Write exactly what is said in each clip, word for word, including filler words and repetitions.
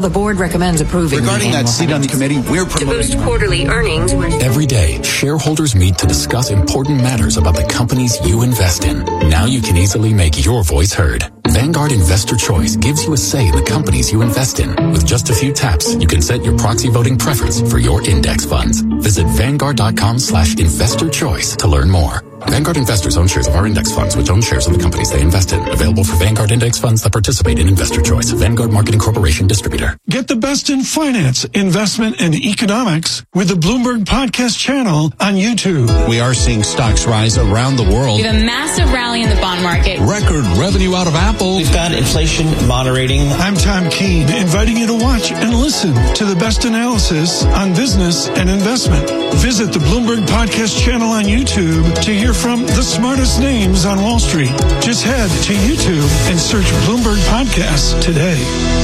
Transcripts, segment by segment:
The board recommends approving. Regarding the that seat on the committee, we're promoting... To boost quarterly earnings. Every day, shareholders meet to discuss important matters about the companies you invest in. Now you can easily make your voice heard. Vanguard Investor Choice gives you a say in the companies you invest in. With just a few taps, you can set your proxy voting preference for your index funds. Visit Vanguard.com slash investor choice to learn more. Vanguard investors own shares of our index funds, which own shares of the companies they invest in. Available for Vanguard index funds that participate in Investor Choice. Vanguard Marketing Corporation distributor. Get the best in finance, investment, and economics with the Bloomberg Podcast channel on YouTube. We are seeing stocks rise around the world. We have a massive rally in the bond market. Record revenue out of Apple. We've got inflation moderating. I'm Tom Keene, inviting you to watch and listen to the best analysis on business and investment. Visit the Bloomberg Podcast channel on YouTube to hear from the smartest names on Wall Street. Just head to YouTube and search Bloomberg Podcasts today.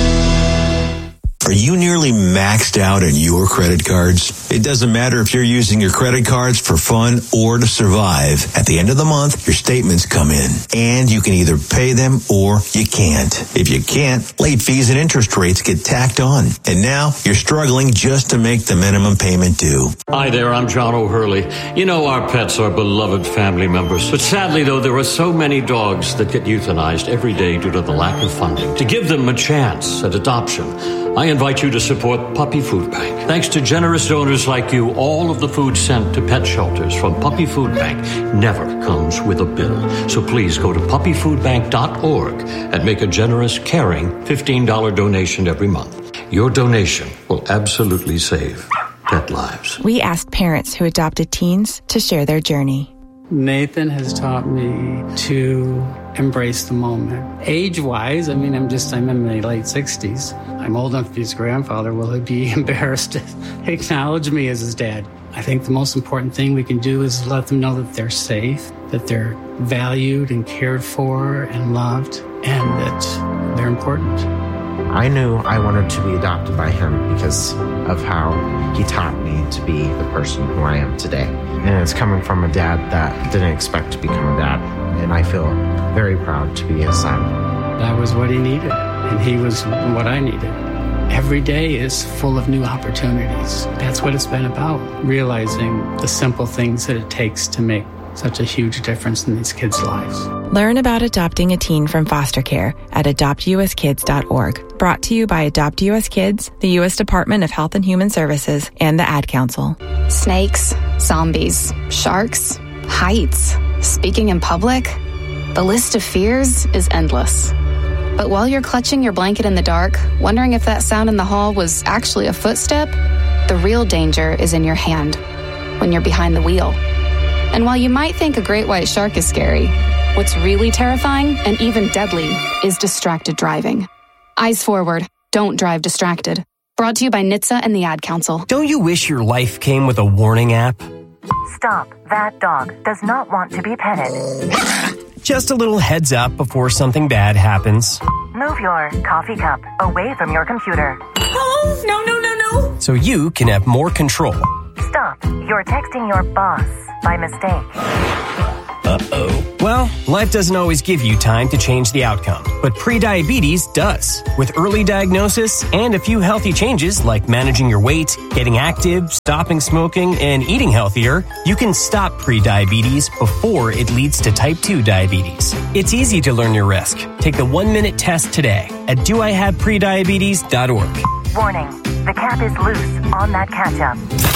Are you nearly maxed out on your credit cards? It doesn't matter if you're using your credit cards for fun or to survive. At the end of the month, your statements come in, and you can either pay them or you can't. If you can't, late fees and interest rates get tacked on. And now you're struggling just to make the minimum payment due. Hi there, I'm John O'Hurley. You know, our pets are beloved family members. But sadly, though, there are so many dogs that get euthanized every day due to the lack of funding. To give them a chance at adoption, I invite you to support Puppy Food Bank. Thanks to generous donors like you, all of the food sent to pet shelters from Puppy Food Bank never comes with a bill. So please go to puppy food bank dot org and make a generous, caring fifteen dollars donation every month. Your donation will absolutely save pet lives. We asked parents who adopted teens to share their journey. Nathan has taught me to embrace the moment. Age-wise, I mean, I'm just, I'm in my late sixties. I'm old enough to be his grandfather. Will he be embarrassed to acknowledge me as his dad? I think the most important thing we can do is let them know that they're safe, that they're valued and cared for and loved, and that they're important. I knew I wanted to be adopted by him because of how he taught me to be the person who I am today. And it's coming from a dad that didn't expect to become a dad. And I feel very proud to be his son. That was what he needed, and he was what I needed. Every day is full of new opportunities. That's what it's been about, realizing the simple things that it takes to make such a huge difference in these kids' lives. Learn about adopting a teen from foster care at adopt u s kids dot org. Brought to you by Adopt U S Kids, the U S Department of Health and Human Services, and the Ad Council. Snakes, zombies, sharks, heights, speaking in public. The list of fears is endless. But while you're clutching your blanket in the dark, wondering if that sound in the hall was actually a footstep, the real danger is in your hand, when you're behind the wheel. And while you might think a great white shark is scary, what's really terrifying and even deadly is distracted driving. Eyes forward. Don't drive distracted. Brought to you by N H T S A and the Ad Council. Don't you wish your life came with a warning app? Stop. That dog does not want to be petted. Just a little heads up before something bad happens. Move your coffee cup away from your computer. Oh, no, no, no, no. So you can have more control. Stop. You're texting your boss by mistake. Uh-oh. Well, life doesn't always give you time to change the outcome, but prediabetes does. With early diagnosis and a few healthy changes like managing your weight, getting active, stopping smoking, and eating healthier, you can stop prediabetes before it leads to type two diabetes. It's easy to learn your risk. Take the one-minute test today at do I have prediabetes dot org. Warning, the cap is loose on that ketchup.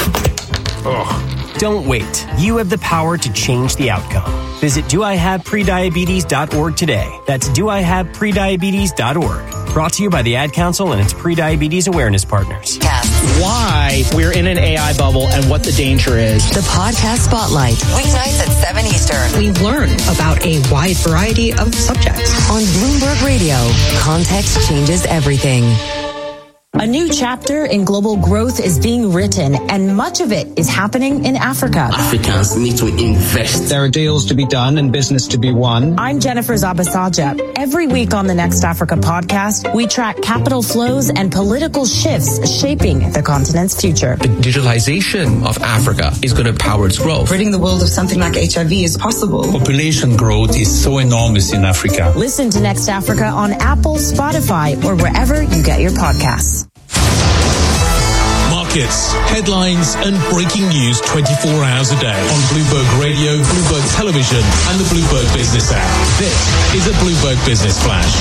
Ugh. Don't wait. You have the power to change the outcome. Visit do I have prediabetes dot org today. That's do I have prediabetes dot org. Brought to you by the Ad Council and its pre-diabetes awareness partners. Why we're in an A I bubble and what the danger is. The Podcast Spotlight. Weeknights at seven Eastern. We learn about a wide variety of subjects. On Bloomberg Radio, context changes everything. A new chapter in global growth is being written, and much of it is happening in Africa. Africans need to invest. There are deals to be done and business to be won. I'm Jennifer Zabasaja. Every week on the Next Africa podcast, we track capital flows and political shifts shaping the continent's future. The digitalization of Africa is going to power its growth. Ridding the world of something like H I V is possible. Population growth is so enormous in Africa. Listen to Next Africa on Apple, Spotify, or wherever you get your podcasts. markets, headlines and breaking news twenty-four hours a day on Bloomberg Radio, Bloomberg Television and the Bloomberg Business app. This is a Bloomberg Business Flash.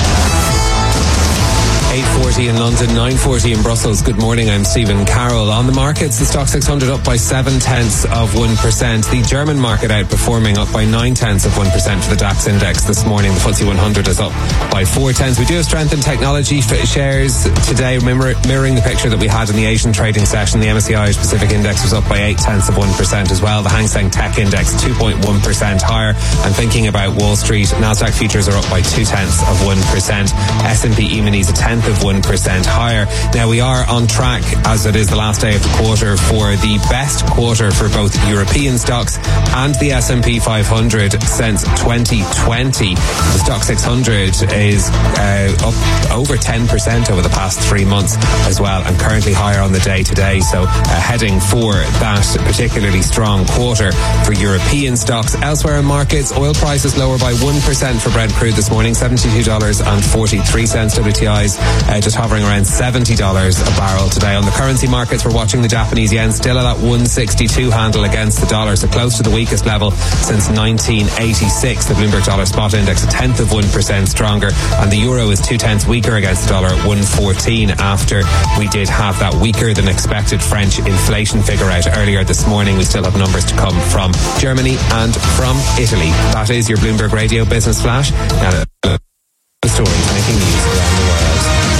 eight forty in London, nine forty in Brussels. Good morning, I'm Stephen Carroll. On the markets, the Stoxx six hundred up by seven tenths of one percent. The German market outperforming, up by nine tenths of one percent for the DAX index this morning. The F T S E one hundred is up by four tenths. We do have strength in technology shares today, remember, mirroring the picture that we had in the Asian trading session. The M S C I Pacific index was up by eight tenths of one percent as well. The Hang Seng Tech index two point one percent higher. And thinking about Wall Street, Nasdaq futures are up by two tenths of one percent. S and P E-minis a tenth of one percent higher. Now we are on track, as it is the last day of the quarter, for the best quarter for both European stocks and the S and P five hundred since twenty twenty. The Stoxx six hundred is uh, up over ten percent over the past three months as well, and currently higher on the day today. So uh, heading for that particularly strong quarter for European stocks. Elsewhere in markets, oil prices lower by one percent for Brent crude this morning, seventy-two dollars and forty-three cents. W T I's uh, just hovering around seventy dollars a barrel today. On the currency markets, we're watching the Japanese yen still at that one sixty-two handle against the dollar, so close to the weakest level since nineteen eighty-six. The Bloomberg Dollar Spot Index a tenth of one percent stronger, and the euro is two tenths weaker against the dollar at one fourteen, after we did have that weaker than expected French inflation figure out earlier this morning. We still have numbers to come from Germany and from Italy. That is your Bloomberg Radio Business Flash. Now, the stories making news around the world.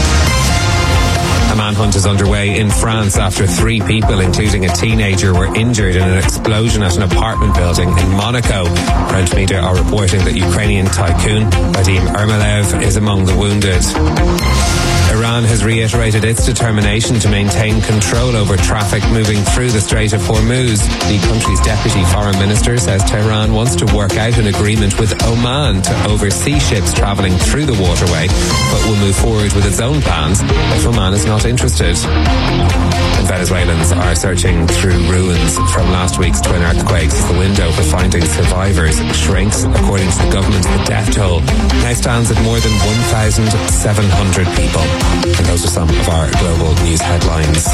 A manhunt is underway in France after three people, including a teenager, were injured in an explosion at an apartment building in Monaco. French media are reporting that Ukrainian tycoon Vadim Ermolev is among the wounded. Iran has reiterated its determination to maintain control over traffic moving through the Strait of Hormuz. The country's deputy foreign minister says Tehran wants to work out an agreement with Oman to oversee ships travelling through the waterway, but will move forward with its own plans if Oman is not interested. And Venezuelans are searching through ruins from last week's twin earthquakes. The window for finding survivors shrinks. According to the government, the death toll now stands at more than one thousand seven hundred people. And those are some of our global news headlines.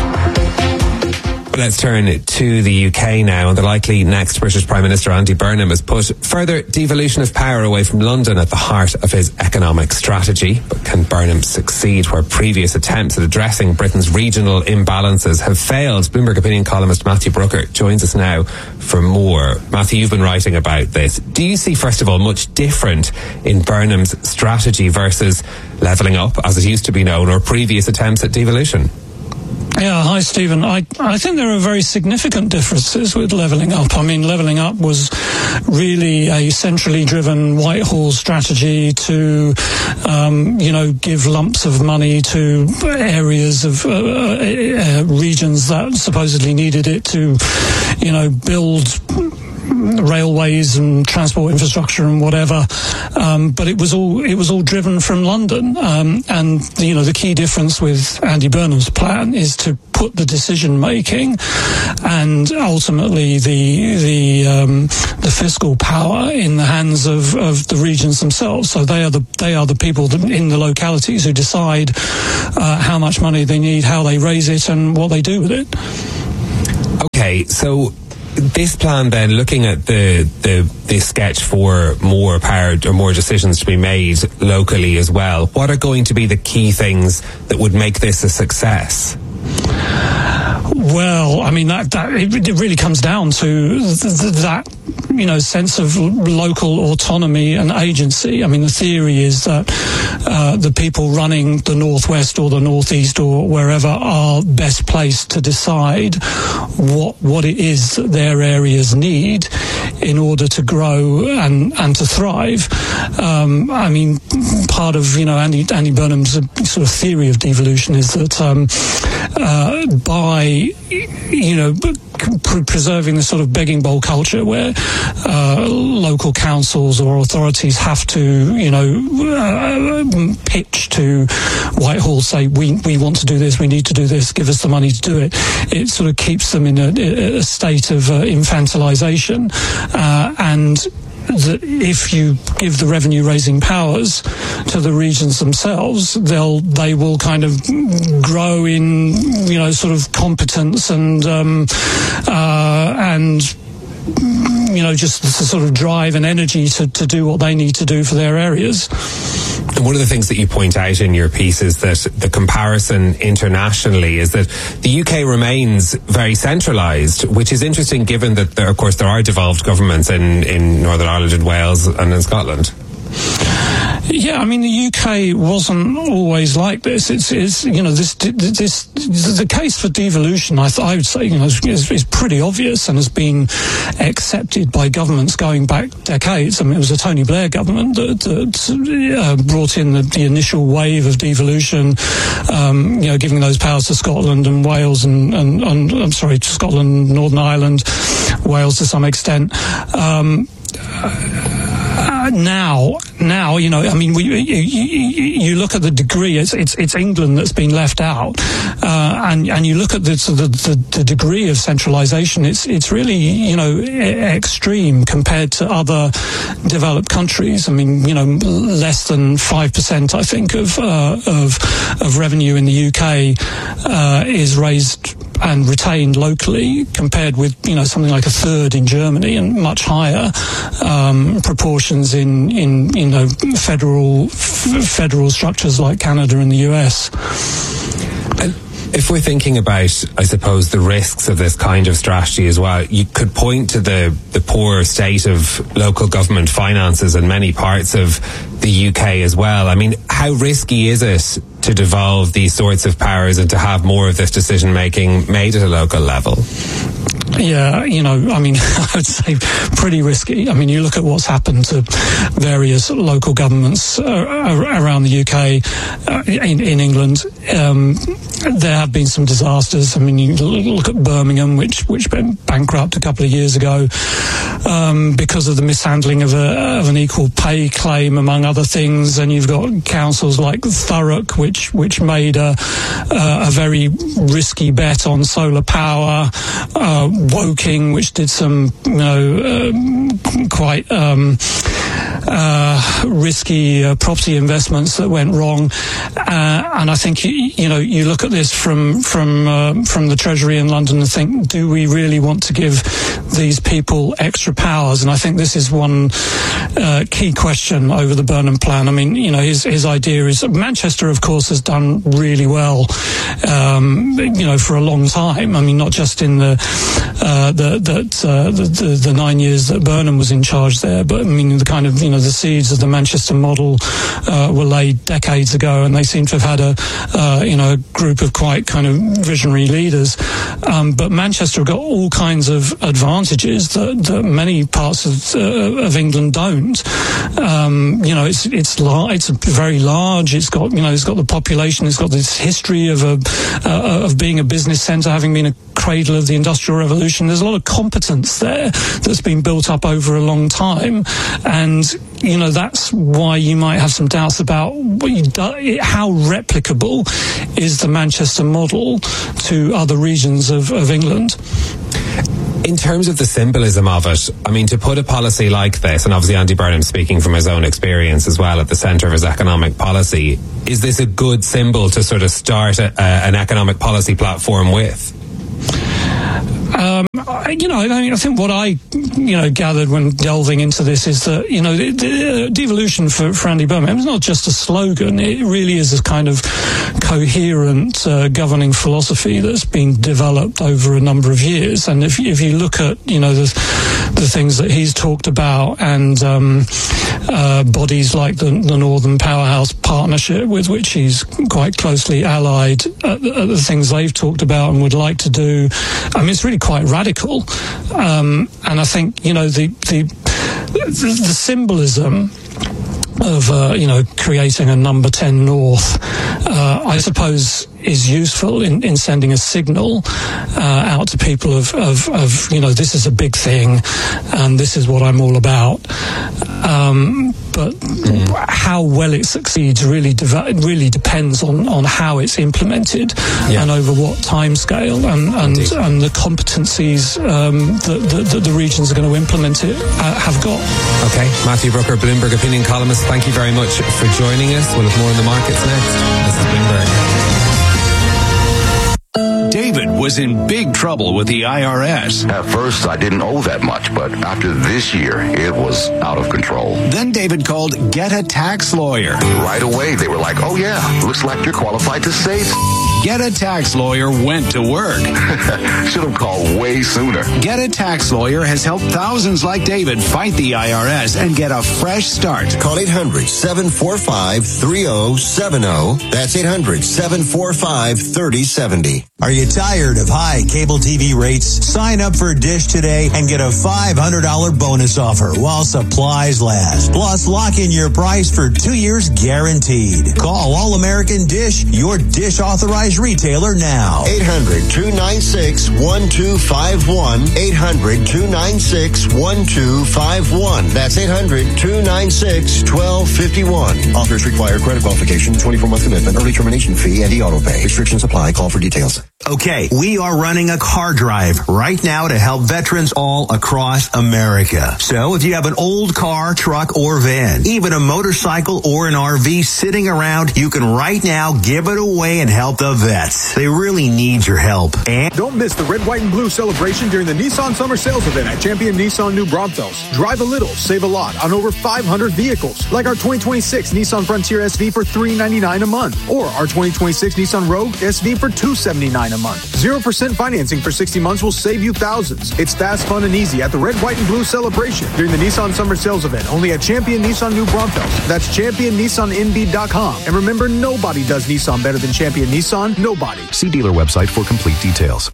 Let's turn to the U K now, and the likely next British Prime Minister Andy Burnham has put further devolution of power away from London at the heart of his economic strategy. But can Burnham succeed where previous attempts at addressing Britain's regional imbalances have failed? Bloomberg opinion columnist Matthew Brooker joins us now for more. Matthew, you've been writing about this. Do you see, first of all, much different in Burnham's strategy versus levelling up, as it used to be known, or previous attempts at devolution? Yeah, hi, Stephen. I, I think there are very significant differences with levelling up. I mean, levelling up was really a centrally driven Whitehall strategy to, um, you know, give lumps of money to areas of uh, uh, regions that supposedly needed it to, you know, build railways and transport infrastructure and whatever, um, but it was all it was all driven from London. Um, and you know, the key difference with Andy Burnham's plan is to put the decision making and ultimately the the um, the fiscal power in the hands of, of the regions themselves. So they are the they are the people that, in the localities who decide uh, how much money they need, how they raise it, and what they do with it. Okay, so this plan then, looking at the, the the sketch for more power or more decisions to be made locally as well, what are going to be the key things that would make this a success? Well, I mean, that, that it, it really comes down to th- th- that, you know, sense of local autonomy and agency. I mean, the theory is that uh, the people running the Northwest or the Northeast or wherever are best placed to decide what what it is that their areas need in order to grow and, and to thrive. Um, I mean, part of, you know, Andy, Andy Burnham's sort of theory of devolution is that um, uh, by you know, preserving the sort of begging bowl culture where uh, local councils or authorities have to, you know, uh, pitch to Whitehall, say, we we want to do this, we need to do this, give us the money to do it. It sort of keeps them in a, a state of uh, infantilization, uh, and that if you give the revenue raising powers to the regions themselves, they'll they will kind of grow in, you know, sort of competence and um, uh, and you know, just the sort of drive and energy to, to do what they need to do for their areas. And one of the things that you point out in your piece is that the comparison internationally is that the U K remains very centralised, which is interesting given that, there, of course, there are devolved governments in, in Northern Ireland and Wales and in Scotland. Yeah, I mean, the U K wasn't always like this. It's, it's you know, this, this, the case for devolution, I, th- I would say, you know, is, is pretty obvious and has been accepted by governments going back decades. I mean, it was a Tony Blair government that, that uh, brought in the, the initial wave of devolution, um, you know, giving those powers to Scotland and Wales and, and, and I'm sorry, to Scotland, Northern Ireland, Wales to some extent. Um, Uh, now, now, you know, I mean, we, you, you, you look at the degree. It's it's, it's England that's been left out, uh, and and you look at the, the the the degree of centralisation. It's it's really, you know, extreme compared to other developed countries. I mean, you know, less than five percent, I think, of uh, of of revenue in the U K uh, is raised and retained locally, compared with, you know, something like a third in Germany and much higher um, proportions in, in, you know, federal f- federal structures like Canada and the U S. And if we're thinking about, I suppose, the risks of this kind of strategy as well, you could point to the, the poor state of local government finances in many parts of the U K as well. I mean, how risky is it to devolve these sorts of powers and to have more of this decision making made at a local level? Yeah, you know, I mean, I would say pretty risky. I mean, you look at what's happened to various local governments uh, around the U K, uh, in, in England. Um, there have been some disasters. I mean, you look at Birmingham, which which went bankrupt a couple of years ago um, because of the mishandling of, a, of an equal pay claim, among other things. And you've got councils like Thurrock, which which made a, a, a very risky bet on solar power. Uh, Woking, which did some, you know, um, quite um, uh, risky uh, property investments that went wrong. Uh, and I think, you, you know, you look at this from from uh, from the Treasury in London and think, do we really want to give these people extra powers? And I think this is one uh, key question over the Burnham plan. I mean, you know, his his idea is Manchester, of course, has done really well, um, you know, for a long time. I mean, not just in the Uh, the, that uh, the, the the nine years that Burnham was in charge there, but I mean the kind of, you know, the seeds of the Manchester model uh, were laid decades ago, and they seem to have had a uh, you know a group of quite kind of visionary leaders. Um, but Manchester got all kinds of advantages that, that many parts of, uh, of England don't. Um, you know, it's it's lar- it's very large. It's got, you know, it's got the population. It's got this history of a uh, of being a business centre, having been a cradle of the Industrial Revolution. There's a lot of competence there that's been built up over a long time, and you know that's why you might have some doubts about what you do, how replicable is the Manchester model to other regions of, of England. In terms of the symbolism of it, I mean, to put a policy like this, and obviously Andy Burnham speaking from his own experience as well at the centre of his economic policy, is this a good symbol to sort of start a, a, an economic policy platform with? Um, I, you know, I mean, I think what I, you know, gathered when delving into this is that, you know, the, the devolution for, for Andy Burnham is not just a slogan. It really is a kind of coherent uh, governing philosophy that's been developed over a number of years. And if if you look at, you know, the the things that he's talked about, and um, uh, bodies like the, the Northern Powerhouse Partnership, with which he's quite closely allied, uh, the, the things they've talked about and would like to do, I mean, it's really quite radical. Um, and I think, you know, the the the, the symbolism of, uh, you know, creating a number ten North, uh, I suppose is useful in, in sending a signal uh, out to people of, of, of, you know, this is a big thing and this is what I'm all about. Um, but mm. how well it succeeds really de- really depends on, on how it's implemented yeah. and over what time scale and, and, and the competencies um, that, that, that the regions are going to implement it uh, have got. Okay, Matthew Brooker, Bloomberg opinion columnist, thank you very much for joining us. We'll have more in the markets next. This is Bloomberg. David was in big trouble with the I R S. At first, I didn't owe that much, but after this year, it was out of control. Then David called Get a Tax Lawyer. Right away, they were like, oh yeah, looks like you're qualified to save. Get a Tax Lawyer went to work. Should have called way sooner. Get a Tax Lawyer has helped thousands like David fight the I R S and get a fresh start. Call eight hundred, seven four five, three oh seven oh. That's eight hundred, seven four five, three oh seven oh. Are you tired of high cable T V rates? Sign up for Dish today and get a five hundred dollars bonus offer while supplies last. Plus, lock in your price for two years guaranteed. Call All American Dish, your Dish authorized retailer now. eight hundred, two nine six, one two five one. eight hundred, two nine six, one two five one. That's eight hundred, two nine six, one two five one. Offers require credit qualification, twenty-four month commitment, early termination fee, and e-auto pay. Restrictions apply. Call for details. Okay, we are running a car drive right now to help veterans all across America. So if you have an old car, truck, or van, even a motorcycle or an R V sitting around, you can right now give it away and help the vets. They really need your help. And don't miss the red, white, and blue celebration during the Nissan Summer Sales Event at Champion Nissan New Braunfels. Drive a little, save a lot on over five hundred vehicles, like our twenty twenty-six Nissan Frontier S V for three hundred ninety-nine dollars a month, or our twenty twenty-six Nissan Rogue S V for two hundred seventy-nine dollars a month. zero percent financing for sixty months will save you thousands. It's fast, fun, and easy at the red, white, and blue celebration during the Nissan Summer Sales Event, only at Champion Nissan New Braunfels. That's champion nissan n b dot com. And remember, nobody does Nissan better than Champion Nissan. Nobody. See dealer website for complete details.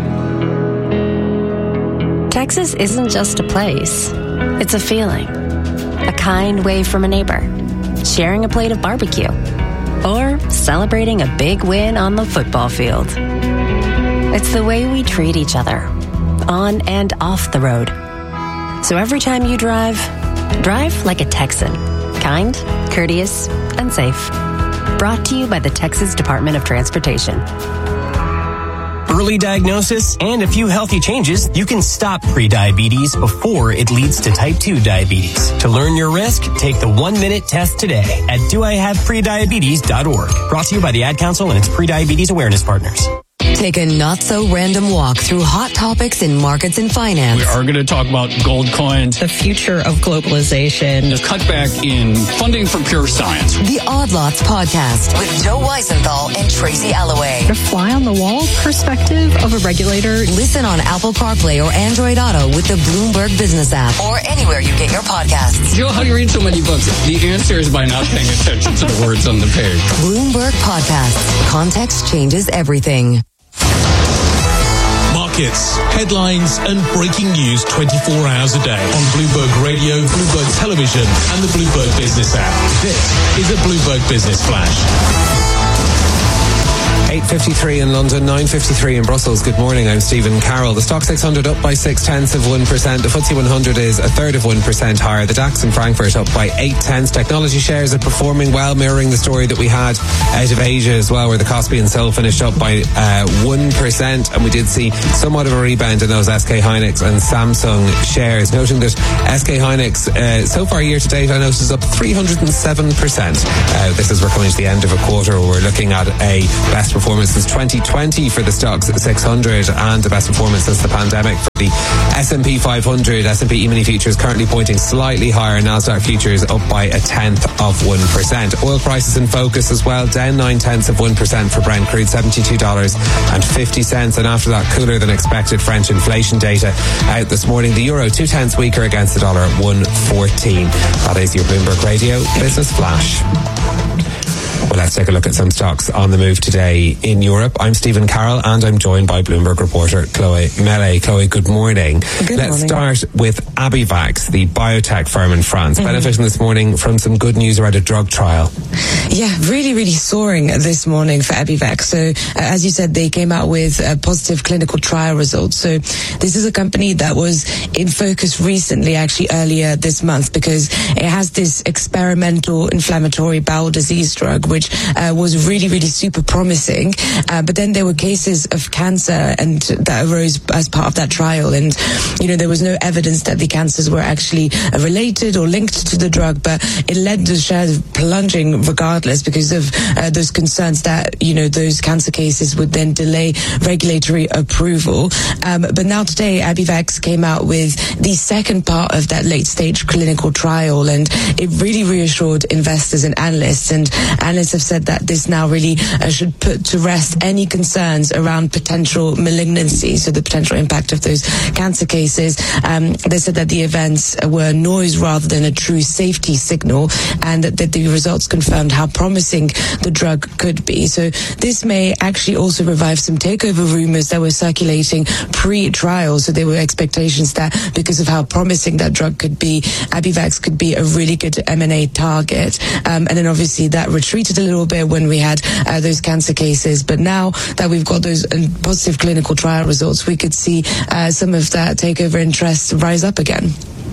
Texas isn't just a place. It's a feeling. A kind wave from a neighbor. Sharing a plate of barbecue. Or celebrating a big win on the football field. It's the way we treat each other, on and off the road. So every time you drive, drive like a Texan. Kind, courteous, and safe. Brought to you by the Texas Department of Transportation. Early diagnosis and a few healthy changes, you can stop prediabetes before it leads to type two diabetes. To learn your risk, take the one-minute test today at do I have prediabetes dot org. Brought to you by the Ad Council and its prediabetes awareness partners. Take a not-so-random walk through hot topics in markets and finance. We are going to talk about gold coins, the future of globalization, the cutback in funding for pure science. The Odd Lots Podcast with Joe Weisenthal and Tracy Alloway. The fly-on-the-wall perspective of a regulator. Listen on Apple CarPlay or Android Auto with the Bloomberg Business app or anywhere you get your podcasts. Joe, how do you read so many books? The answer is by not paying attention to the words on the page. Bloomberg Podcasts. Context changes everything. Markets, headlines, and breaking news twenty-four hours a day on Bloomberg Radio, Bloomberg Television, and the Bloomberg Business app. This is a Bloomberg Business Flash. eight fifty-three in London, nine fifty-three in Brussels. Good morning, I'm Stephen Carroll. The Stock six hundred up by six tenths of one percent. The F T S E one hundred is a third of one percent higher. The DAX in Frankfurt up by eight tenths. Technology shares are performing well, mirroring the story that we had out of Asia as well, where the Kospi and Seoul finished up by uh, one percent. And we did see somewhat of a rebound in those S K Hynix and Samsung shares, noting that S K Hynix uh, so far year to date, I noticed, is up three hundred seven percent. Uh, this is we're coming to the end of a quarter where we're looking at a best performance since twenty twenty for the Stoxx six hundred and the best performance since the pandemic for the S and P five hundred. S and P E-mini futures currently pointing slightly higher. NASDAQ futures up by a tenth of one percent. Oil prices in focus as well, down nine tenths of one percent for Brent crude, seventy-two dollars and fifty cents. And after that, cooler than expected French inflation data out this morning. The euro two tenths weaker against the dollar at one fourteen. That is your Bloomberg Radio Business Flash. Well, let's take a look at some stocks on the move today in Europe. I'm Stephen Carroll and I'm joined by Bloomberg reporter Chloe Mele. Chloe, good morning. Good let's morning. start with Abivax, the biotech firm in France, mm-hmm. benefiting this morning from some good news around a drug trial. Yeah, really, really soaring this morning for Abivax. So, uh, as you said, they came out with uh, positive clinical trial results. So, this is a company that was in focus recently, actually earlier this month, because it has this experimental inflammatory bowel disease drug, which uh, was really, really super promising. Uh, but then there were cases of cancer and that arose as part of that trial. And, you know, there was no evidence that the cancers were actually uh, related or linked to the drug, but it led the shares plunging regardless because of uh, those concerns that, you know, those cancer cases would then delay regulatory approval. Um, but now today, Abivax came out with the second part of that late stage clinical trial, and it really reassured investors and analysts. And analysts have said that this now really uh, should put to rest any concerns around potential malignancy, so the potential impact of those cancer cases. Um, they said that the events were noise rather than a true safety signal, and that, that the results confirmed how promising the drug could be. So this may actually also revive some takeover rumors that were circulating pre-trial. So there were expectations that because of how promising that drug could be, Abivax could be a really good M and A target. Um, and then obviously that retreated a little bit when we had uh, those cancer cases. But now that we've got those uh, positive clinical trial results, we could see uh, some of that takeover interest rise up again.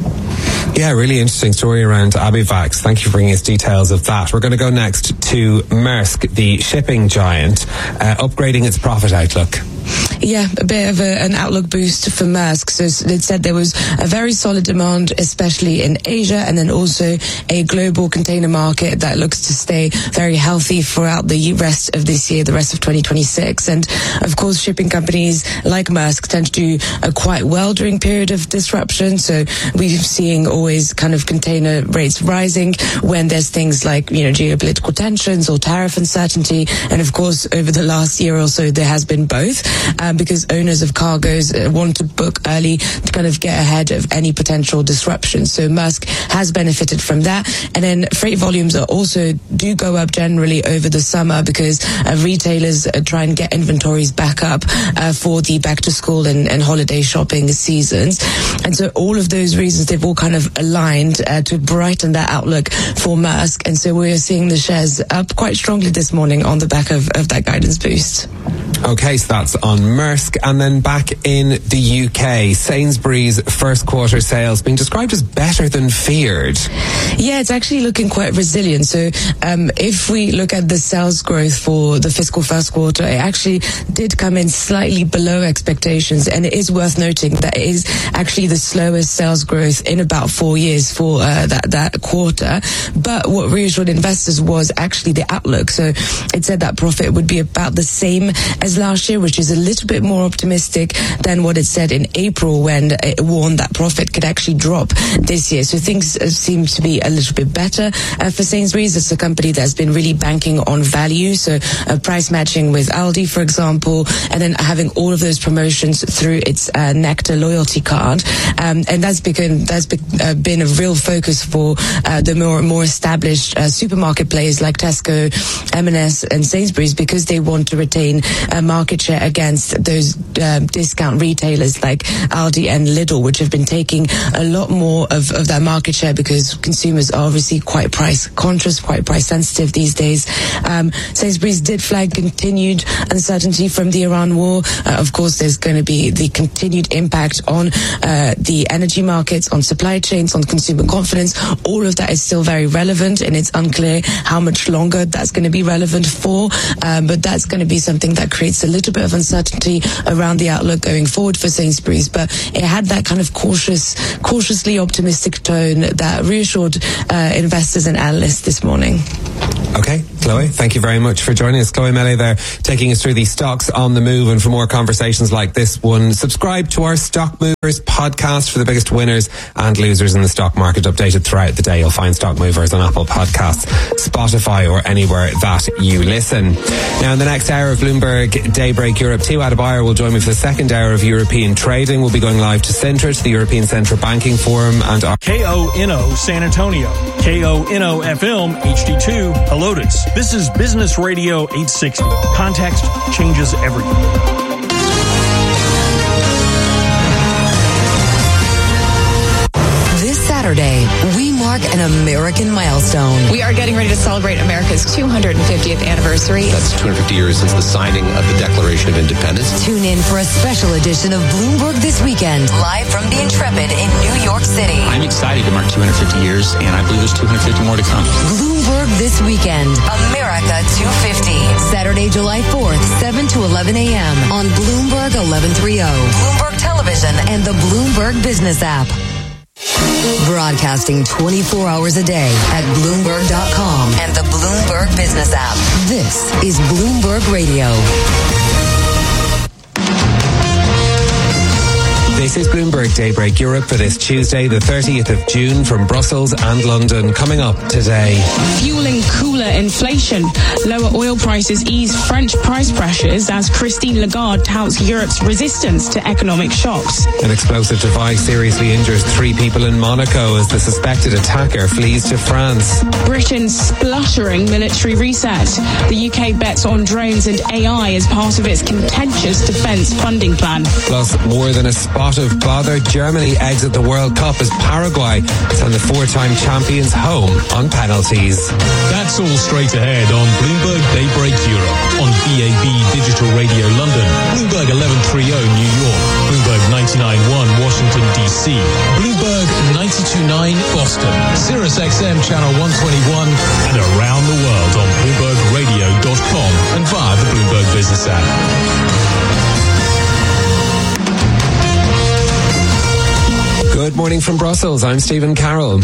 Yeah, really interesting story around Abivax. Thank you for bringing us details of that. We're going to go next to Maersk, the shipping giant, uh, upgrading its profit outlook. Yeah, a bit of a, an outlook boost for Maersk. So it said there was a very solid demand, especially in Asia, and then also a global container market that looks to stay very healthy throughout the rest of this year, the rest of twenty twenty-six. And of course, shipping companies like Maersk tend to do uh, quite well during period of disruption. So we're seeing always kind of container rates rising when there's things like, you know, geopolitical tensions or tariff uncertainty. And of course, over the last year or so, there has been both. Um, because owners of cargoes uh, want to book early to kind of get ahead of any potential disruption. So Maersk has benefited from that. And then freight volumes are also do go up generally over the summer because uh, retailers uh, try and get inventories back up uh, for the back to school and, and holiday shopping seasons. And so all of those reasons, they've all kind of aligned uh, to brighten that outlook for Maersk. And so we're seeing the shares up quite strongly this morning on the back of, of that guidance boost. Okay, so that's on Maersk. And then back in the U K, Sainsbury's first quarter sales being described as better than feared. Yeah, it's actually looking quite resilient. So um, if we look at the sales growth for the fiscal first quarter, it actually did come in slightly below expectations. And it is worth noting that it is actually the slowest sales growth in about four years for uh, that, that quarter. But what reassured investors was actually the outlook. So it said that profit would be about the same as last year, which is a little bit more optimistic than what it said in April when it warned that profit could actually drop this year. So things uh, seem to be a little bit better uh, for Sainsbury's. It's a company that's been really banking on value, so uh, price matching with Aldi, for example, and then having all of those promotions through its uh, Nectar loyalty card. Um, and that's become that's be, uh, been a real focus for uh, the more more established uh, supermarket players like Tesco, M and S, and Sainsbury's, because they want to retain uh, market share against those uh, discount retailers like Aldi and Lidl, which have been taking a lot more of, of that market share because consumers are obviously quite price conscious, quite price sensitive these days. Um, Sainsbury's did flag continued uncertainty from the Iran war. Uh, of course, there's going to be the continued impact on uh, the energy markets, on supply chains, on consumer confidence. All of that is still very relevant, and it's unclear how much longer that's going to be relevant for. Um, but that's going to be something that creates a little bit of uncertainty around the outlook going forward for Sainsbury's. But it had that kind of cautious, cautiously optimistic tone that reassured uh, investors and analysts this morning. Okay, Chloe, thank you very much for joining us. Chloe Mele there, taking us through the stocks on the move. And for more conversations like this one, subscribe to our Stock Movers podcast for the biggest winners and losers in the stock market, updated throughout the day. You'll find Stock Movers on Apple Podcasts, Spotify, or anywhere that you listen. Now, in the next hour of Bloomberg Daybreak Europe, T. Adebayor will join me for the second hour of European trading. We'll be going live to Centrit, the European Central Banking Forum, and our K O N O San Antonio, K O N O F M H D two Helotes, This is Business Radio eight sixty. Context changes everything. Saturday, we mark an American milestone. We are getting ready to celebrate America's two hundred fiftieth anniversary. That's two hundred fifty years since the signing of the Declaration of Independence. Tune in for a special edition of Bloomberg This Weekend, live from the Intrepid in New York City. I'm excited to mark two hundred fifty years, and I believe there's two hundred fifty more to come. Bloomberg This Weekend, America two fifty. Saturday, July fourth, seven to eleven a.m. on Bloomberg eleven thirty, Bloomberg Television, and the Bloomberg Business app. Broadcasting twenty-four hours a day at Bloomberg dot com and the Bloomberg Business app. This is Bloomberg Radio. This is Bloomberg Daybreak Europe for this Tuesday, the thirtieth of June, from Brussels and London. Coming up today. Fueling cooler inflation. Lower oil prices ease French price pressures as Christine Lagarde touts Europe's resistance to economic shocks. An explosive device seriously injures three people in Monaco as the suspected attacker flees to France. Britain's spluttering military reset. The U K bets on drones and A I as part of its contentious defence funding plan. Plus, more than a spot of bother, Germany exit the World Cup as Paraguay send the four-time champions home on penalties. That's all straight ahead on Bloomberg Daybreak Europe, on B A B Digital Radio London, Bloomberg eleven thirty New York, Bloomberg ninety-nine point one Washington D C, Bloomberg ninety-two point nine Boston, Sirius X M Channel one twenty-one, and around the world on Bloomberg Radio dot com and via the Bloomberg Business app. Good morning from Brussels. I'm Stephen Carroll.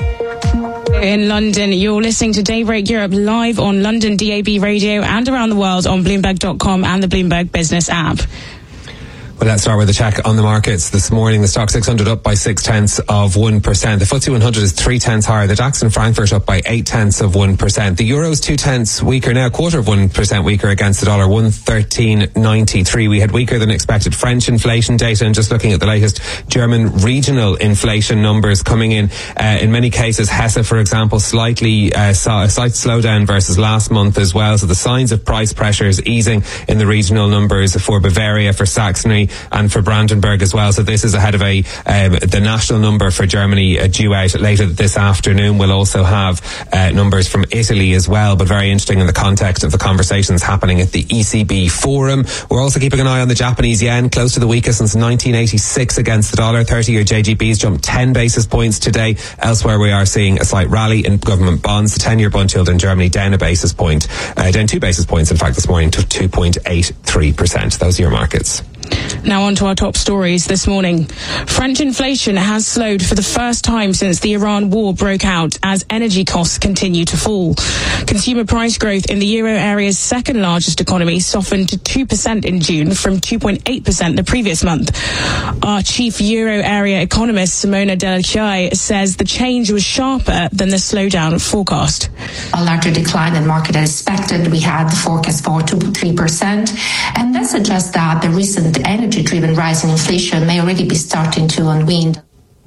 In London, you're listening to Daybreak Europe live on London D A B Radio and around the world on Bloomberg dot com and the Bloomberg Business app. Well, let's start with a check on the markets this morning. The stock six hundred up by six tenths of one percent. The F T S E one hundred is three tenths higher. The DAX in Frankfurt up by eight tenths of one percent. The euro is two tenths weaker now, quarter of one percent weaker against the dollar, one thirteen ninety-three. We had weaker than expected French inflation data, and just looking at the latest German regional inflation numbers coming in, uh, in many cases, Hesse, for example, slightly uh, saw a slight slowdown versus last month as well. So the signs of price pressures easing in the regional numbers for Bavaria, for Saxony, and for Brandenburg as well. So this is ahead of a um, the national number for Germany uh, due out later this afternoon. We'll also have uh, numbers from Italy as well, but very interesting in the context of the conversations happening at the E C B forum. We're also keeping an eye on the Japanese yen, close to the weakest since nineteen eighty-six against the dollar. thirty-year J G Bs jumped ten basis points today. Elsewhere, we are seeing a slight rally in government bonds. The ten-year bond yield in Germany down a basis point, uh, down two basis points, in fact, this morning to two point eight three percent. Those are your markets. Now on to our top stories this morning. French inflation has slowed for the first time since the Iran war broke out as energy costs continue to fall. Consumer price growth in the euro area's second largest economy softened to two percent in June from two point eight percent the previous month. Our chief euro area economist Simona Delachiaie says the change was sharper than the slowdown forecast. A larger decline than market had expected. We had the forecast for two to three percent, and that suggests that the recent energy-driven rise in inflation may already be starting to unwind.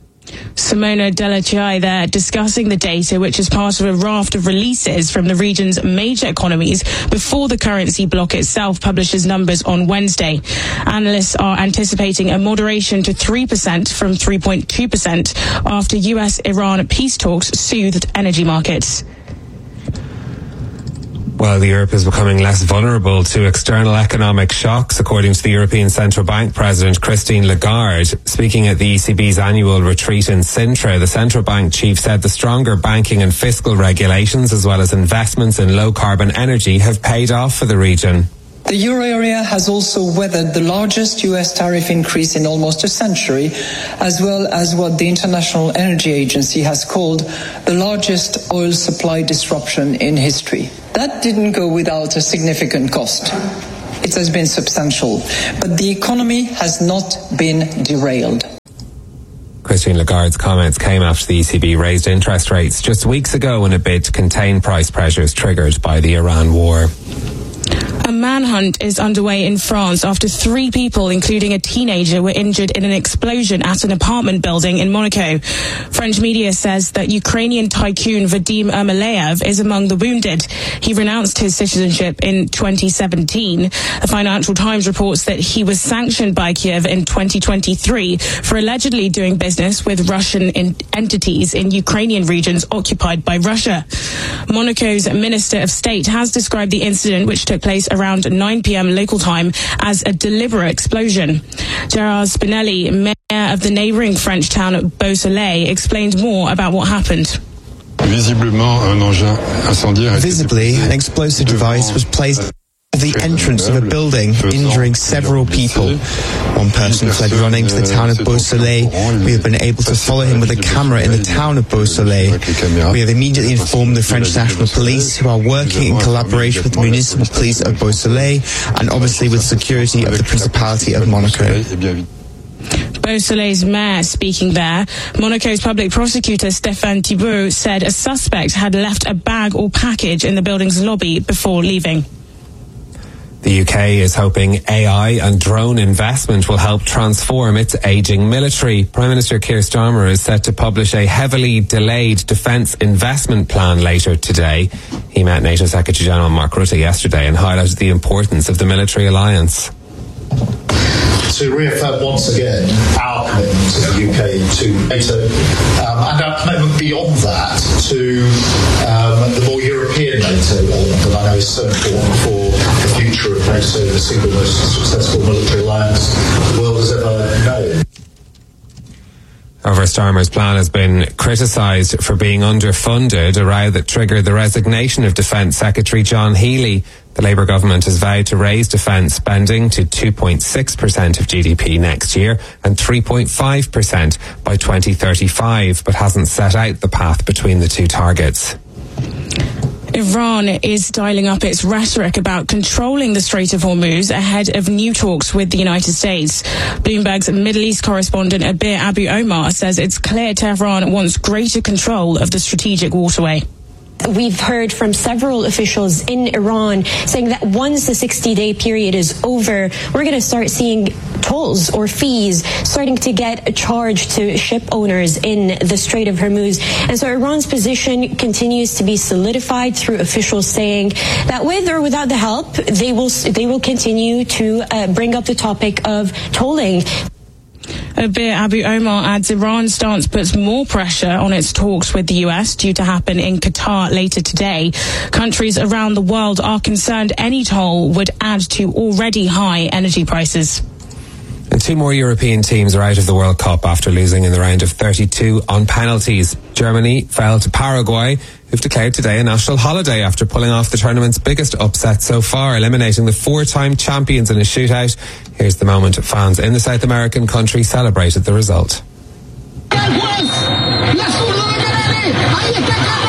Simona Delachiaie there discussing the data, which is part of a raft of releases from the region's major economies before the currency bloc itself publishes numbers on Wednesday. Analysts are anticipating a moderation to three percent from three point two percent after U S-Iran peace talks soothed energy markets. Well, Europe is becoming less vulnerable to external economic shocks, according to the European Central Bank President Christine Lagarde. Speaking at the E C B's annual retreat in Sintra, the central bank chief said the stronger banking and fiscal regulations, as well as investments in low-carbon energy, have paid off for the region. The euro area has also weathered the largest U S tariff increase in almost a century, as well as what the International Energy Agency has called the largest oil supply disruption in history. That didn't go without a significant cost. It has been substantial, but the economy has not been derailed. Christine Lagarde's comments came after the E C B raised interest rates just weeks ago in a bid to contain price pressures triggered by the Iran war. A manhunt is underway in France after three people, including a teenager, were injured in an explosion at an apartment building in Monaco. French media says that Ukrainian tycoon Vadim Ermolaev is among the wounded. He renounced his citizenship in twenty seventeen. The Financial Times reports that he was sanctioned by Kiev in twenty twenty-three for allegedly doing business with Russian in- entities in Ukrainian regions occupied by Russia. Monaco's Minister of State has described the incident, which took place around nine p.m. local time, as a deliberate explosion. Gerard Spinelli, mayor of the neighbouring French town of Beausoleil, explained more about what happened. Visibly, an explosive device was placed at the entrance of a building, injuring several people. One person fled running to the town of Beausoleil. We have been able to follow him with a camera in the town of Beausoleil. We have immediately informed the French National Police, who are working in collaboration with the municipal police of Beausoleil and obviously with security of the Principality of Monaco. Beausoleil's mayor speaking there. Monaco's public prosecutor Stéphane Thibault said a suspect had left a bag or package in the building's lobby before leaving. The U K is hoping A I and drone investment will help transform its ageing military. Prime Minister Keir Starmer is set to publish a heavily delayed defence investment plan later today. He met NATO Secretary General Mark Rutte yesterday and highlighted the importance of the military alliance. To reaffirm once again our commitment as the U K to NATO um, and our commitment beyond that to um, the more European NATO element that I know is so important for the future of NATO, the single most successful military alliance the world has ever known. However, Starmer's plan has been criticised for being underfunded, a row that triggered the resignation of Defence Secretary John Healey. The Labour government has vowed to raise defence spending to two point six percent of G D P next year and three point five percent by twenty thirty-five, but hasn't set out the path between the two targets. Iran is dialing up its rhetoric about controlling the Strait of Hormuz ahead of new talks with the United States. Bloomberg's Middle East correspondent Abir Abu Omar says it's clear Tehran wants greater control of the strategic waterway. We've heard from several officials in Iran saying that once the sixty-day period is over, we're going to start seeing tolls or fees starting to get charged to ship owners in the Strait of Hormuz. And so Iran's position continues to be solidified through officials saying that with or without the help, they will they will continue to uh, bring up the topic of tolling. Abir Abu Omar adds Iran's stance puts more pressure on its talks with the U S due to happen in Qatar later today. Countries around the world are concerned any toll would add to already high energy prices. And two more European teams are out of the World Cup after losing in the round of thirty-two on penalties. Germany fell to Paraguay, who've declared today a national holiday after pulling off the tournament's biggest upset so far, eliminating the four-time champions in a shootout. Here's the moment fans in the South American country celebrated the result.